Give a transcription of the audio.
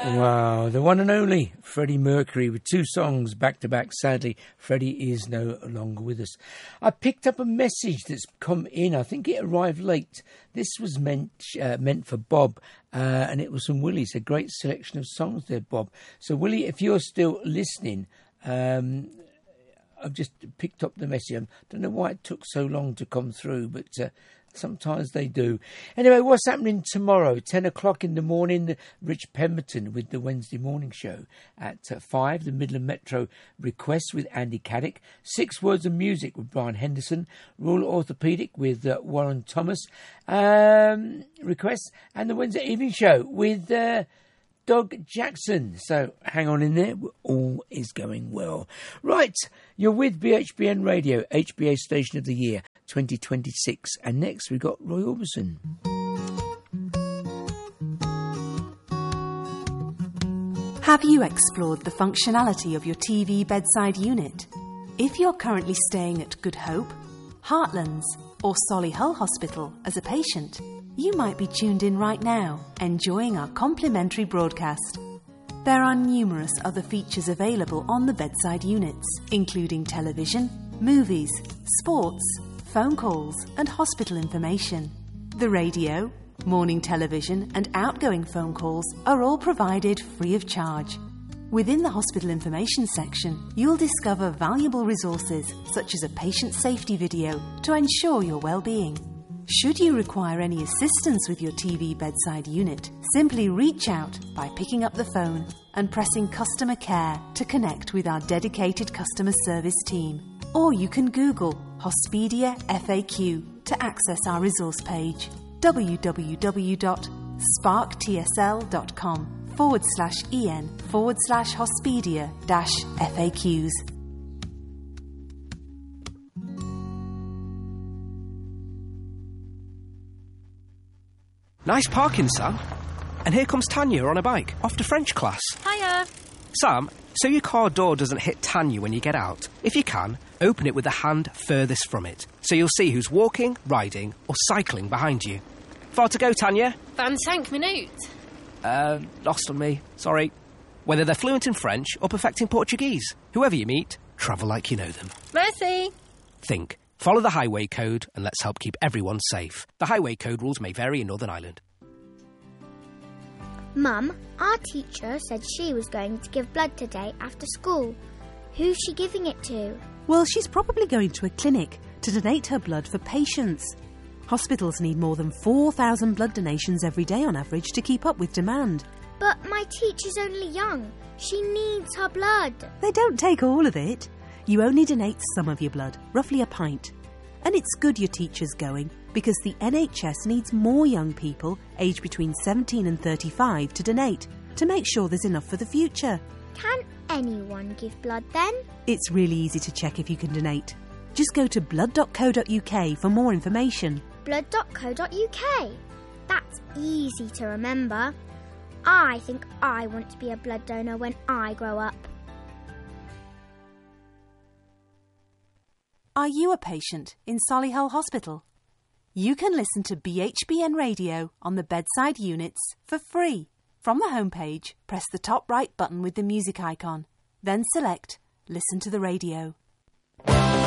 Wow, the one and only Freddie Mercury with 2 songs back to back. Sadly, Freddie is no longer with us. I picked up a message that's come in. I think it arrived late. This was meant for Bob, and it was from Willie. It's a great selection of songs there, Bob. So, Willie, if you're still listening, I've just picked up the message. I don't know why it took so long to come through, but sometimes they do. Anyway, what's happening tomorrow? 10 o'clock in the morning, Rich Pemberton with the Wednesday morning show. At 5, the Midland Metro Request with Andy Caddick. 6 Words of Music with Brian Henderson. Rural Orthopedic with Warren Thomas. Request. And the Wednesday evening show with Doug Jackson. So hang on in there. All is going well. Right, you're with BHBN Radio, HBA Station of the Year 2026. And next we've got Roy Orbison. Have you explored the functionality of your TV bedside unit? If you're currently staying at Good Hope, Heartlands or Solihull Hospital as a patient, you might be tuned in right now, enjoying our complimentary broadcast. There are numerous other features available on the bedside units, including television, movies, sports, phone calls and hospital information. The radio, morning television and outgoing phone calls are all provided free of charge. Within the hospital information section, you'll discover valuable resources such as a patient safety video to ensure your well-being. Should you require any assistance with your TV bedside unit, simply reach out by picking up the phone and pressing Customer Care to connect with our dedicated customer service team. Or you can Google Hospedia FAQ to access our resource page, www.sparktsl.com/en/Hospedia-FAQs. Nice parking, Sam. And here comes Tanya on a bike, off to French class. Hiya. Sam, so your car door doesn't hit Tanya when you get out. If you can, open it with the hand furthest from it, so you'll see who's walking, riding, or cycling behind you. Far to go, Tanya? 25 minutes. Lost on me. Sorry. Whether they're fluent in French or perfecting Portuguese, whoever you meet, travel like you know them. Merci. Think. Follow the highway code and let's help keep everyone safe. The highway code rules may vary in Northern Ireland. Mum, our teacher said she was going to give blood today after school. Who's she giving it to? Well, she's probably going to a clinic to donate her blood for patients. Hospitals need more than 4,000 blood donations every day on average to keep up with demand. But my teacher's only young. She needs her blood. They don't take all of it. You only donate some of your blood, roughly a pint. And it's good your teacher's going, because the NHS needs more young people aged between 17 and 35 to donate, to make sure there's enough for the future. Can anyone give blood then? It's really easy to check if you can donate. Just go to blood.co.uk for more information. Blood.co.uk? That's easy to remember. I think I want to be a blood donor when I grow up. Are you a patient in Solihull Hospital? You can listen to BHBN Radio on the bedside units for free. From the homepage, press the top right button with the music icon. Then select Listen to the Radio.